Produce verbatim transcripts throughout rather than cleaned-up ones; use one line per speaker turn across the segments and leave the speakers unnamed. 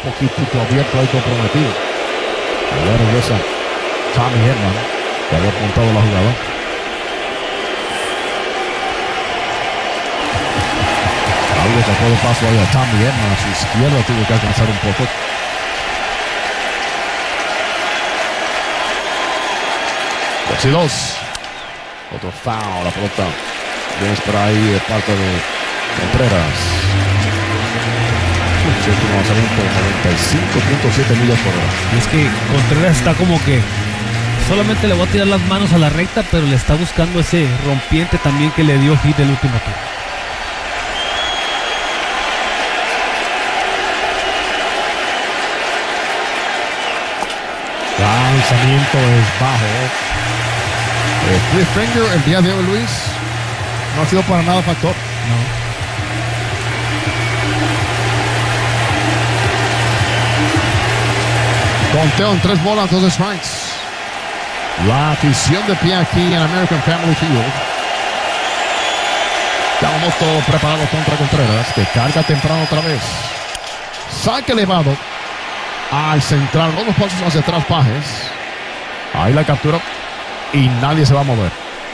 poquitito abierto ahí comprometido. Ahora regresa Tommy Edman, que había apuntado la jugada. Algo sacó de paso ahí a Tommy Edman, a su izquierda tuvo que alcanzar un poco. dos y dos. Otro foul, la pelota viene por ahí de parte de Contreras. Su último lanzamiento, noventa y cinco punto siete millas por hora.
Y es que Contreras está como que solamente le voy a tirar las manos a la recta, pero le está buscando ese rompiente también que le dio hit el último turno.
Lanzamiento es bajo. Eh, Cliff Finger el día de hoy, Luis, no ha sido para nada factor.
No.
Conteo en tres bolas, dos strikes. La afición de pie aquí en American Family Field. Ya vamos todo preparado contra Contreras, que carga temprano otra vez. Saque elevado al central, dos pasos hacia atrás Pajes. Ahí la captura y nadie se va a mover.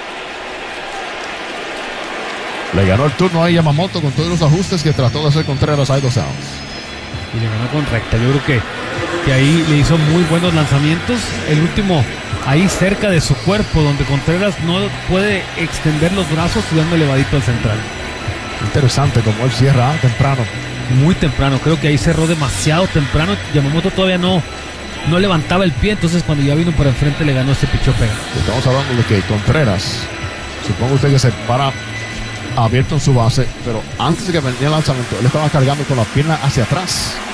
Le ganó el turno a Yamamoto con todos los ajustes que trató de hacer Contreras. Hay dos outs.
Y le ganó con recta. Yo creo que, que ahí le hizo muy buenos lanzamientos. El último ahí cerca de su cuerpo, donde Contreras no puede extender los brazos y dando elevadito al central.
Interesante como él cierra temprano.
Muy temprano, creo que ahí cerró demasiado temprano. Yamamoto todavía no, no levantaba el pie, entonces cuando ya vino por enfrente le ganó ese pichó pegado.
Estamos hablando de que Contreras, supongo usted que se para abierto en su base, pero antes de que venía el lanzamiento, él estaba cargando con la pierna hacia atrás.